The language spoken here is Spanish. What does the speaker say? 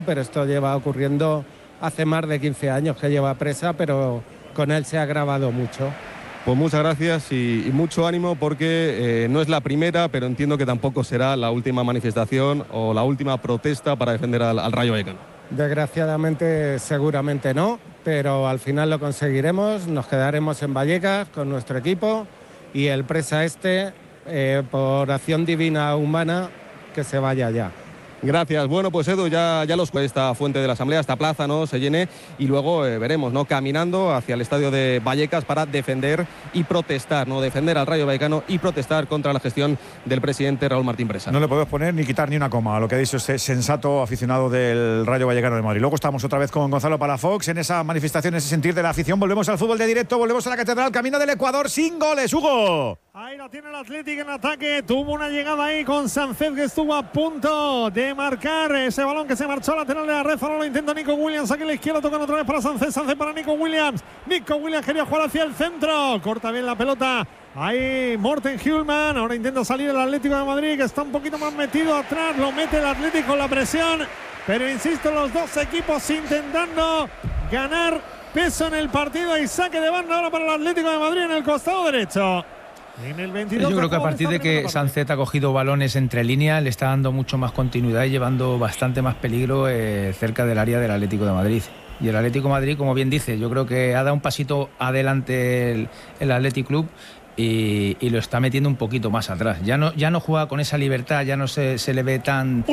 pero esto lleva ocurriendo hace más de 15 años que lleva presa, pero con él se ha agravado mucho. Pues muchas gracias y mucho ánimo, porque no es la primera, pero entiendo que tampoco será la última manifestación o la última protesta para defender al Rayo Vallecano. Desgraciadamente seguramente no, pero al final lo conseguiremos, nos quedaremos en Vallecas con nuestro equipo y el presa por acción divina humana, que se vaya ya. Gracias. Bueno, pues Edu, ya esta fuente de la Asamblea, esta plaza, ¿no?, se llene, y luego veremos, ¿no?, caminando hacia el estadio de Vallecas para defender y protestar, ¿no?, defender al Rayo Vallecano y protestar contra la gestión del presidente Raúl Martín Presa. No le podemos poner ni quitar ni una coma a lo que ha dicho este sensato aficionado del Rayo Vallecano de Madrid. Luego estamos otra vez con Gonzalo Palafox en esa manifestación, ese sentir de la afición. Volvemos al fútbol de directo, volvemos a la Catedral, camino del Ecuador sin goles. Hugo. Ahí lo tiene el Athletic en ataque. Tuvo una llegada ahí con Sánchez, que estuvo a punto de marcar ese balón que se marchó a lateral de la red. Ahora lo intenta Nico Williams aquí a la izquierda, tocando otra vez para Sánchez. Sánchez para Nico Williams. Nico Williams quería jugar hacia el centro. Corta bien la pelota. Ahí Morten Hjulman. Ahora intenta salir el Atlético de Madrid, que está un poquito más metido atrás. Lo mete el Atlético con la presión. Pero insisto, los dos equipos intentando ganar peso en el partido. Y saque de banda ahora para el Atlético de Madrid en el costado derecho. En el 22 yo creo que a partir de que Sánchez ha cogido balones entre líneas, le está dando mucho más continuidad y llevando bastante más peligro cerca del área del Atlético de Madrid. Y el Atlético de Madrid, como bien dice, yo creo que ha dado un pasito adelante el Athletic Club y lo está metiendo un poquito más atrás. Ya no juega con esa libertad, ya no se le ve tan